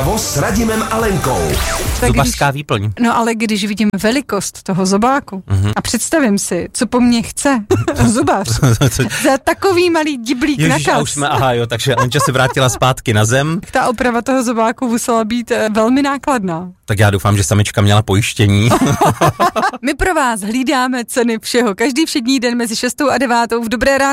Zdravo s Radimem a Lenkou. Zubařská výplň. No ale když vidím velikost toho zobáku a představím si, co po mně chce zubař za takový malý diblík na Ježíš, a už jsme, takže Lenča se vrátila zpátky na zem. Ta oprava toho zobáku musela být velmi nákladná. Tak já doufám, že samička měla pojištění. My pro vás hlídáme ceny všeho. Každý všední den mezi 6 a 9 v Dobré ráno